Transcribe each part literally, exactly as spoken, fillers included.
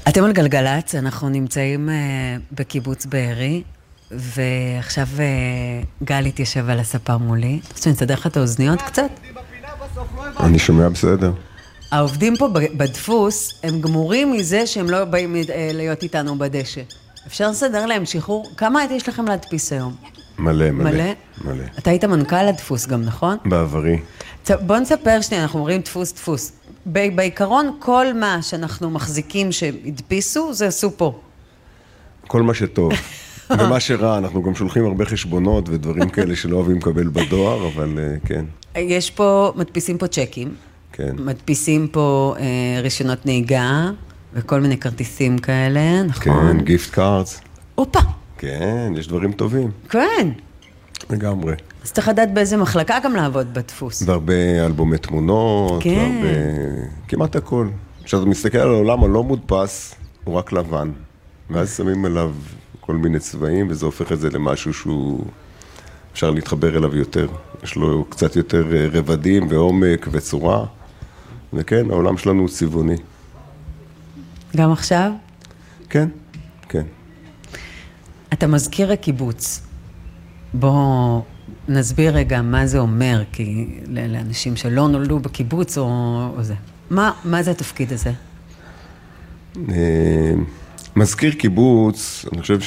אתם על גלגלץ, אנחנו נמצאים uh, בקיבוץ בארי, ועכשיו uh, גל התיישב על הספה מולי. אז שאני אסדר לך את האוזניות קצת? אני שומע בסדר. העובדים פה בדפוס, הם גמורים מזה שהם לא באים להיות איתנו בדשא. אפשר לסדר להם שחרור? כמה יש לכם להדפיס היום? מלא, מלא. מלא? מלא. אתה היית מנכ"ל הדפוס גם, נכון? בעברי. בוא נספר שנייה, אנחנו אומרים דפוס, דפוס. בעיקרון, כל מה שאנחנו מחזיקים שהדפיסו, זה עשו פה. כל מה שטוב. ומה שרע, אנחנו גם שולחים הרבה חשבונות ודברים כאלה שלא אוהבים לקבל בדואר, אבל כן. יש פה, מדפיסים פה צ'קים. כן. מדפיסים פה אה, רישיונות נהיגה, וכל מיני כרטיסים כאלה, נכון? כן, גיפט קארדס. אופה. כן, יש דברים טובים. כן. לגמרי. אז צריך לדעת באיזה מחלקה גם לעבוד בדפוס. והרבה אלבומי תמונות, כן. והרבה... כמעט הכל. כשאתה מסתכל על העולם הלא מודפס, הוא רק לבן. ואז שמים עליו כל מיני צבעים, וזה הופך את זה למשהו שהוא... אפשר להתחבר אליו יותר. יש לו קצת יותר רבדים ועומק וצורה. וכן, העולם שלנו הוא צבעוני. גם עכשיו? כן, כן. אתה מזכיר הקיבוץ. בוא נסביר רגע מה זה אומר, כי לאנשים שלא נולדו בקיבוץ או, או זה. מה, מה זה התפקיד הזה? מזכיר קיבוץ, אני חושב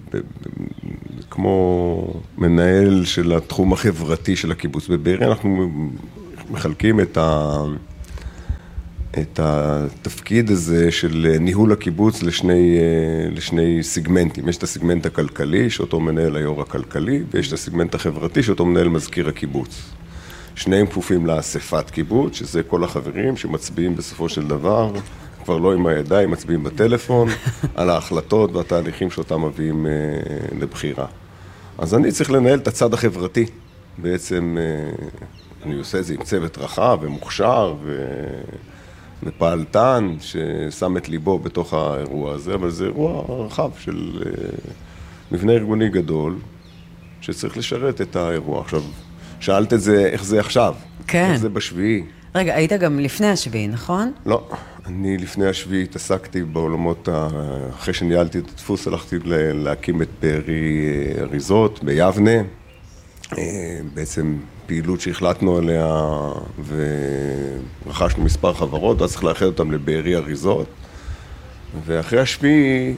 שכמו מנהל של התחום החברתי של הקיבוץ בבארי, אנחנו מחלקים את ה... את התפקיד הזה של ניהול הקיבוץ לשני, לשני סיגמנטים. יש את הסיגמנט הכלכלי, שאותו מנהל היו"ר הכלכלי, ויש את הסיגמנט החברתי, שאותו מנהל מזכיר הקיבוץ. שניהם כפופים לאספת קיבוץ, שזה כל החברים שמצביעים בסופו של דבר, כבר לא עם הידיים, מצביעים בטלפון, על ההחלטות והתהליכים שאותם מביאים לבחירה. אז אני צריך לנהל את הצד החברתי. בעצם אני עושה את זה עם צוות רחב ומוכשר ו... ופעלתן ששם את ליבו בתוך האירוע הזה, אבל זה אירוע רחב של מבנה ארגוני גדול, שצריך לשרת את האירוע. עכשיו, שאלת את זה, איך זה עכשיו? כן. איך זה בשביעי? רגע, היית גם לפני השביעי, נכון? לא, אני לפני השביעי התעסקתי בעולמות, אחרי שניהלתי את הדפוס, הלכתי להקים את בארי אריזות ביבנה, בעצם פעילות שהחלטנו עליה ורכשנו מספר חברות, ואז צריך לאחד אותם לבארי אריזות. ואחרי השביעי,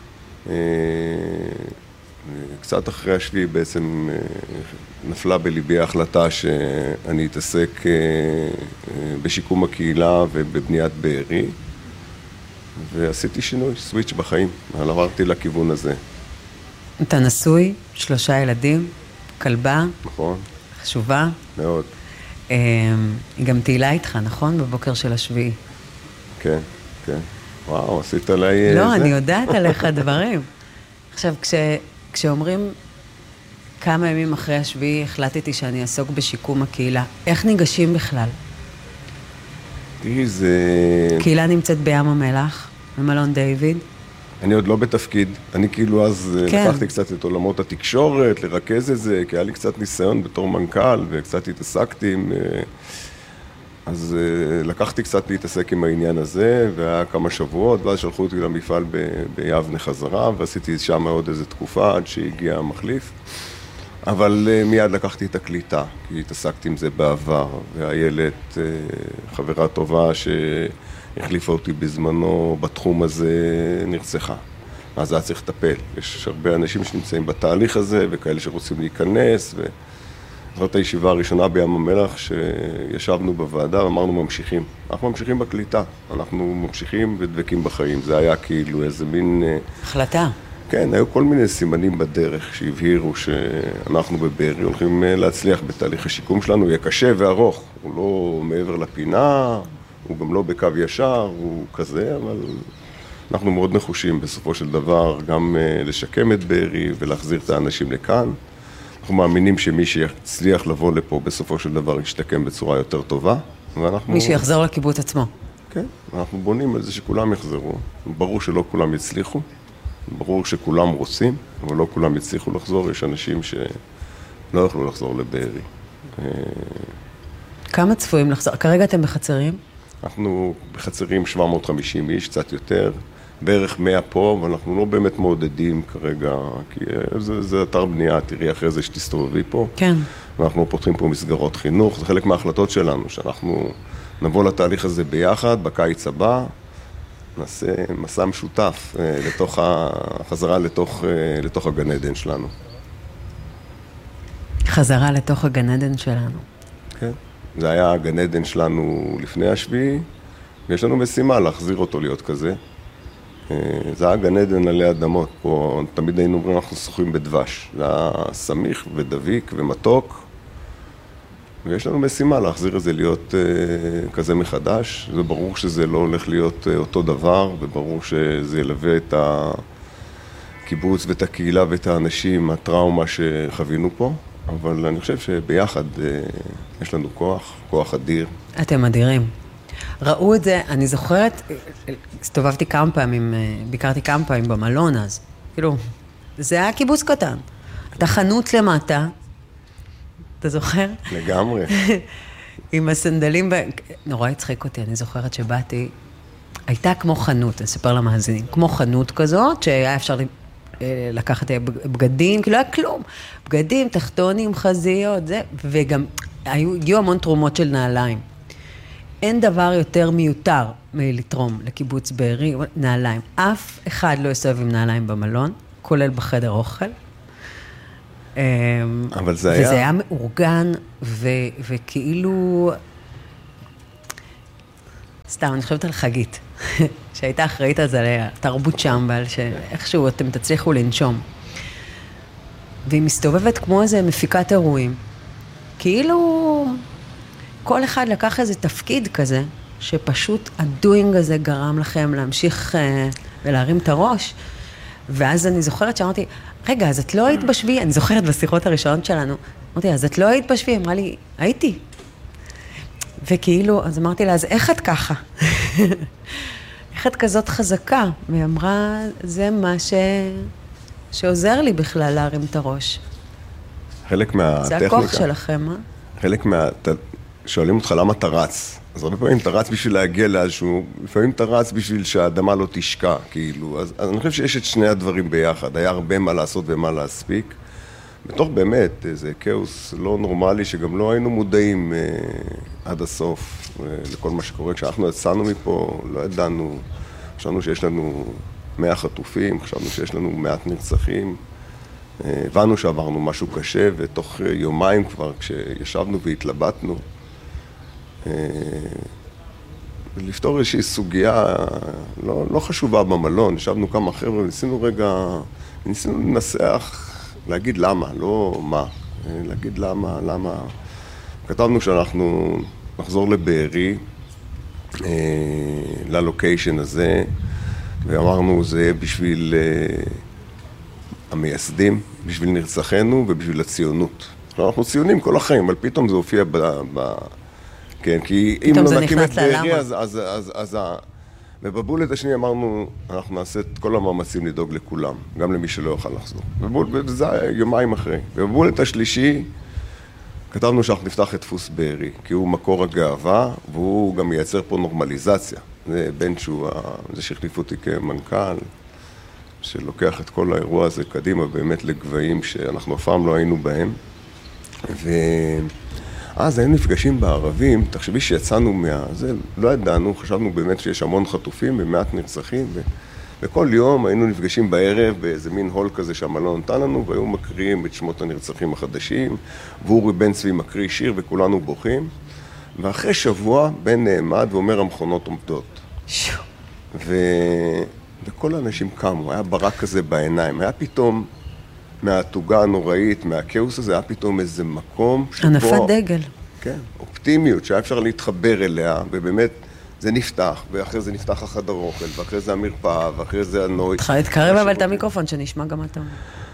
קצת אחרי השביעי בעצם נפלה בליבי ההחלטה שאני אתעסק בשיקום הקהילה ובבניית בארי. ועשיתי שינוי, סוויץ' בחיים, אבל עברתי לכיוון הזה. אתה נשוי, שלושה ילדים, כלבה. נכון. חשובה. מאוד. היא גם תהילה איתך, נכון? בבוקר של השביעי. כן, כן. וואו, עשית עליי... לא, אני יודעת עליך דברים. עכשיו, כש, כשאומרים כמה ימים אחרי השביעי, החלטתי שאני אעסוק בשיקום הקהילה. איך ניגשים בכלל? תראי, זה... קהילה נמצאת בים המלח, במלון דיוויד. אני עוד לא בתפקיד, אני כאילו אז כן. לקחתי קצת את עולמות התקשורת, לרכז את זה, כי היה לי קצת ניסיון בתור מנכ"ל, וקצת התעסקתי עם... אז לקחתי קצת להתעסק עם העניין הזה, והיה כמה שבועות, ואז שלחו אותי למפעל ב... ביבנה חזרה, ועשיתי שם עוד איזו תקופה עד שהגיע המחליף. אבל מיד לקחתי את הקליטה, כי התעסקתי עם זה בעבר, והילד, חברה טובה שהחליפה אותי בזמנו בתחום הזה, נרצחה. אז היה צריך לטפל. יש הרבה אנשים שנמצאים בתהליך הזה, וכאלה שרוצים להיכנס, וזאת הישיבה הראשונה בים המלח שישבנו בוועדה ואמרנו ממשיכים. אנחנו ממשיכים בקליטה, אנחנו ממשיכים ודבקים בחיים. זה היה כאילו איזה מין... החלטה. כן, היו כל מיני סימנים בדרך שהבהירו שאנחנו בבארי הולכים להצליח בתהליך השיקום שלנו, יהיה קשה וארוך, הוא לא מעבר לפינה, הוא גם לא בקו ישר, הוא כזה, אבל אנחנו מאוד נחושים בסופו של דבר גם לשקם את בארי ולהחזיר את האנשים לכאן. אנחנו מאמינים שמי שיצליח לבוא לפה בסופו של דבר ישתקם בצורה יותר טובה. ואנחנו... מי שיחזור לקיבוץ עצמו. כן, אנחנו בונים על זה שכולם יחזרו, ברור שלא כולם יצליחו. ברור שכולם רוצים, אבל לא כולם יצליחו לחזור. יש אנשים שלא יכלו לחזור לבארי. כמה צפויים לחזור? כרגע אתם בחצרים? אנחנו בחצרים שבע מאות וחמישים איש, קצת יותר. בערך מאה פה, ואנחנו לא באמת מעודדים כרגע, כי זה, זה אתר בנייה, תראי אחרי זה שתסתובבי פה. כן. ואנחנו פותחים פה מסגרות חינוך, זה חלק מההחלטות שלנו, שאנחנו נבוא לתהליך הזה ביחד, בקיץ הבא, נעשה מסע משותף לתוך החזרה לתוך, לתוך הגן עדן שלנו. חזרה לתוך הגן עדן שלנו. כן, זה היה הגן עדן שלנו לפני השביעי, ויש לנו משימה להחזיר אותו להיות כזה. זה היה גן עדן עלי אדמות, פה תמיד היינו אומרים, אנחנו שוחים בדבש. זה היה סמיך ודביק ומתוק, ויש לנו משימה להחזיר את זה להיות uh, כזה מחדש. זה ברור שזה לא הולך להיות uh, אותו דבר, וברור שזה ילווה את הקיבוץ ואת הקהילה ואת האנשים, הטראומה שחווינו פה, אבל אני חושב שביחד uh, יש לנו כוח, כוח אדיר. אתם אדירים. ראו את זה, אני זוכרת, הסתובבתי כמה פעמים, ביקרתי כמה פעמים במלון אז, כאילו, זה היה קיבוץ קטן. אתה חנות למטה, אתה זוכר? לגמרי. עם הסנדלים, ב... נורא הצחיק אותי, אני זוכרת שבאתי, הייתה כמו חנות, אני אספר למאזינים, כמו חנות כזאת, שהיה אפשר לקחת בגדים, כאילו היה כלום, בגדים, תחתונים, חזיות, זה, וגם היו, הגיעו המון תרומות של נעליים. אין דבר יותר מיותר מלתרום לקיבוץ בארי, נעליים. אף אחד לא יסתובב עם נעליים במלון, כולל בחדר אוכל. אבל זה היה... וזה היה מאורגן, ו- וכאילו... סתם, אני חושבת על חגית, שהייתה אחראית על זה, תרבות שמבל, שאיכשהו אתם תצליחו לנשום. והיא מסתובבת כמו איזה מפיקת אירועים. כאילו... כל אחד לקח איזה תפקיד כזה, שפשוט הדוינג הזה גרם לכם להמשיך uh, ולהרים את הראש. ואז אני זוכרת שאמרתי, רגע, אז את לא היית בשביעי? אני זוכרת בשיחות הראשונות שלנו. אמרתי, אז את לא היית בשביעי? אמרה לי, הייתי. וכאילו, אז אמרתי לה, אז איך את ככה? איך את כזאת חזקה? והיא אמרה, זה מה ש... שעוזר לי בכלל להרים את הראש. חלק מהטכניקה. זה הכוח שלכם, אה? חלק מה... שואלים אותך למה אתה רץ. אז הרבה פעמים אתה רץ בשביל להגיע לאיזשהו, לפעמים אתה רץ בשביל שהאדמה לא תשקע, כאילו. אז, אז אני חושב שיש את שני הדברים ביחד. היה הרבה מה לעשות ומה להספיק. בתוך באמת איזה כאוס לא נורמלי, שגם לא היינו מודעים אה, עד הסוף אה, לכל מה שקורה. כשאנחנו יצאנו מפה, לא ידענו, חשבנו שיש לנו מאה חטופים, חשבנו שיש לנו מעט נרצחים. אה, הבנו שעברנו משהו קשה, ותוך יומיים כבר, כשישבנו והתלבטנו, לפתור איזושהי סוגיה לא, לא חשובה במלון, ישבנו כמה חבר'ה וניסינו רגע, ניסינו לנסח, להגיד למה, לא מה, להגיד למה, למה. כתבנו שאנחנו נחזור לבארי, ללוקיישן הזה, ואמרנו זה בשביל המייסדים, בשביל נרצחנו ובשביל הציונות. אנחנו ציונים כל החיים, אבל פתאום זה הופיע ב... ב כן, כי אם לא נקים את בארי, אז, אז, אז, אז, ובבולט השני אמרנו, אנחנו נעשה את כל המאמצים לדאוג לכולם, גם למי שלא יוכל לחזור. וזה יומיים אחרי. ובבולט השלישי, כתבנו שאנחנו נפתח את דפוס בארי, כי הוא מקור הגאווה, והוא גם מייצר פה נורמליזציה. זה בן שהוא, זה שהחליף אותי כמנכ"ל, שלוקח את כל האירוע הזה קדימה, באמת לגבהים שאנחנו אף פעם לא היינו בהם. ו... אז היינו נפגשים בערבים, תחשבי שיצאנו מה... זה לא ידענו, חשבנו באמת שיש המון חטופים ומעט נרצחים, ו... וכל יום היינו נפגשים בערב באיזה מין הול כזה שהמלון נתן לנו, והיו מקריאים את שמות הנרצחים החדשים, ואורי בן צבי מקריא שיר וכולנו בוכים, ואחרי שבוע בן נעמד ואומר המכונות עומדות. ו... וכל האנשים קמו, היה ברק כזה בעיניים, היה פתאום... מהתוגה הנוראית, מהכאוס הזה, היה פתאום איזה מקום שבו... הנפת דגל. כן, אופטימיות, שהיה אפשר להתחבר אליה, ובאמת זה נפתח, ואחרי זה נפתח החדר אוכל, ואחרי זה המרפאה, ואחרי זה הנוי. תקרב אבל את המיקרופון, שנשמע גם אתה.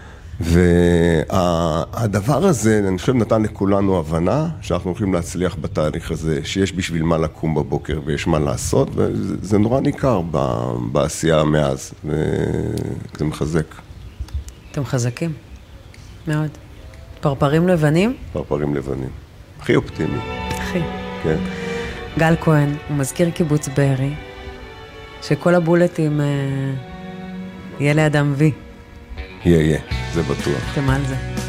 והדבר הזה, אני חושב, נתן לכולנו הבנה, שאנחנו הולכים להצליח בתהליך הזה, שיש בשביל מה לקום בבוקר, ויש מה לעשות, וזה נורא ניכר בעשייה מאז, וזה מחזק. אתם חזקים, מאוד. פרפרים לבנים? פרפרים לבנים. הכי אופטימי. הכי. כן. גל כהן, הוא מזכיר קיבוץ בארי. שכל הבולטים יהיה לאדם וי. יהיה, יהיה, זה בטוח. אתם על זה.